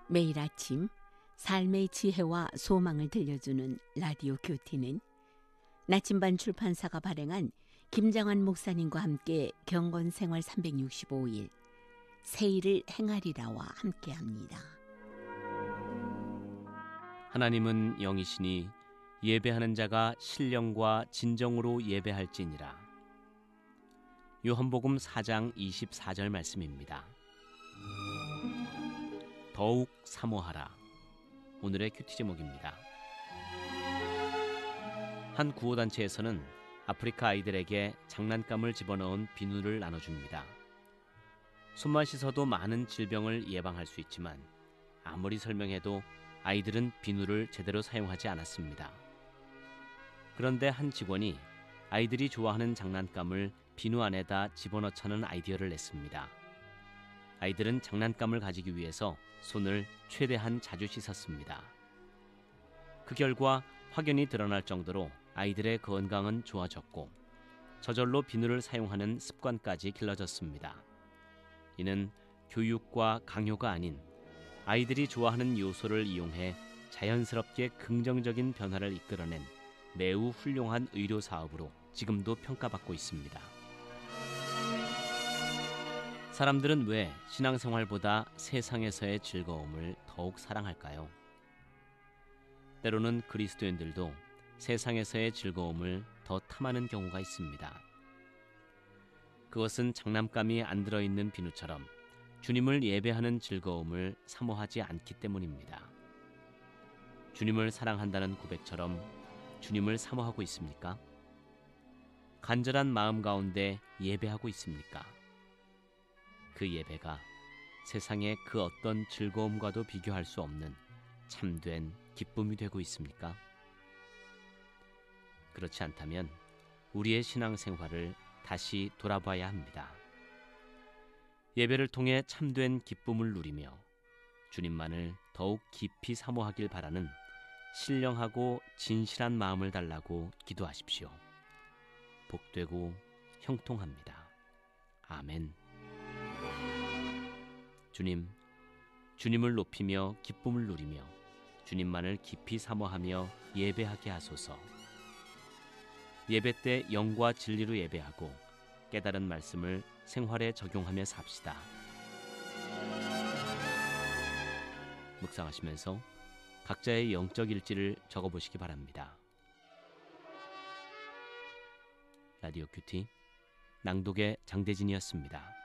매일 아침 삶의 지혜와 소망을 들려주는 라디오 큐티는 나침반 출판사가 발행한 김장환 목사님과 함께 경건생활 365일 새일을 행하리라와 함께합니다. 하나님은 영이시니 예배하는 자가 신령과 진정으로 예배할지니라. 요한복음 4장 24절 말씀입니다. 더욱 사모하라. 오늘의 큐티 제목입니다. 한 구호단체에서는 아프리카 아이들에게 장난감을 집어넣은 비누를 나눠줍니다. 손만 씻어도 많은 질병을 예방할 수 있지만 아무리 설명해도 아이들은 비누를 제대로 사용하지 않았습니다. 그런데 한 직원이 아이들이 좋아하는 장난감을 비누 안에다 집어넣자는 아이디어를 냈습니다. 아이들은 장난감을 가지기 위해서 손을 최대한 자주 씻었습니다. 그 결과 확연히 드러날 정도로 아이들의 건강은 좋아졌고 저절로 비누를 사용하는 습관까지 길러졌습니다. 이는 교육과 강요가 아닌 아이들이 좋아하는 요소를 이용해 자연스럽게 긍정적인 변화를 이끌어낸 매우 훌륭한 의료 사업으로 지금도 평가받고 있습니다. 사람들은 왜 신앙생활보다 세상에서의 즐거움을 더욱 사랑할까요? 때로는 그리스도인들도 세상에서의 즐거움을 더 탐하는 경우가 있습니다. 그것은 장난감이 안 들어있는 비누처럼 주님을 예배하는 즐거움을 사모하지 않기 때문입니다. 주님을 사랑한다는 고백처럼 주님을 사모하고 있습니까? 간절한 마음 가운데 예배하고 있습니까? 그 예배가 세상의 그 어떤 즐거움과도 비교할 수 없는 참된 기쁨이 되고 있습니까? 그렇지 않다면 우리의 신앙생활을 다시 돌아봐야 합니다. 예배를 통해 참된 기쁨을 누리며 주님만을 더욱 깊이 사모하길 바라는 신령하고 진실한 마음을 달라고 기도하십시오. 복되고 형통합니다. 아멘. 주님, 주님을 높이며 기쁨을 누리며 주님만을 깊이 사모하며 예배하게 하소서. 예배 때 영과 진리로 예배하고 깨달은 말씀을 생활에 적용하며 삽시다. 묵상하시면서 각자의 영적 일지를 적어보시기 바랍니다. 라디오 큐티 낭독의 장대진이었습니다.